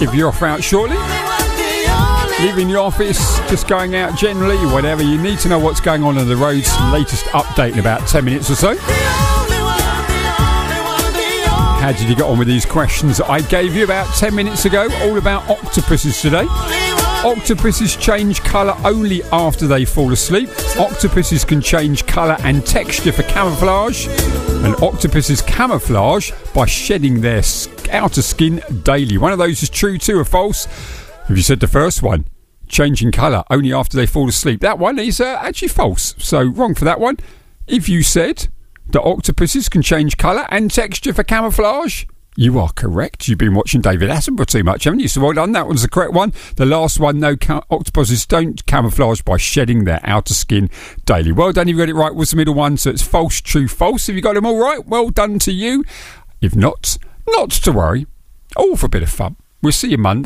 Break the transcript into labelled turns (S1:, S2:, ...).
S1: if you're off out shortly, leaving the office, just going out generally, whatever, you need to know what's going on the roads. Latest update in about 10 minutes or so. How did you get on with these questions that I gave you about 10 minutes ago? All about octopuses today. Octopuses change colour only after they fall asleep. Octopuses can change colour and texture for camouflage. And octopuses camouflage by shedding their outer skin daily. One of those is true, two are false. If you said the first one, changing colour only after they fall asleep, that one is actually false. So wrong for that one. If you said that octopuses can change colour and texture for camouflage, you are correct. You've been watching David Attenborough too much, haven't you? So well done. That one's the correct one. The last one, no, octopuses don't camouflage by shedding their outer skin daily. Well done. You've got it right. Was the middle one? So it's false, true, false. Have you got them all right? Well done to you. If not, not to worry. All for a bit of fun. We'll see you Monday.